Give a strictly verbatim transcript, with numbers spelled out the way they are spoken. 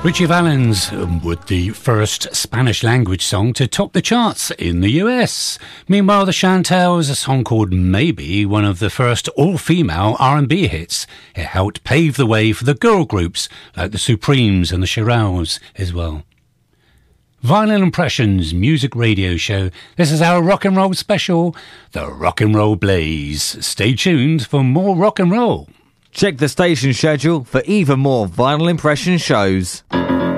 Richie Valens with the first Spanish language song to top the charts in the U S. Meanwhile, the Chantels, a song called Maybe, one of the first all-female R and B hits. It helped pave the way for the girl groups like the Supremes and the Shirelles as well. Vinyl Impressions music radio show. This is our rock and roll special, the Rock and Roll Blaze. Stay tuned for more rock and roll. Check the station schedule for even more Vinyl Impression shows.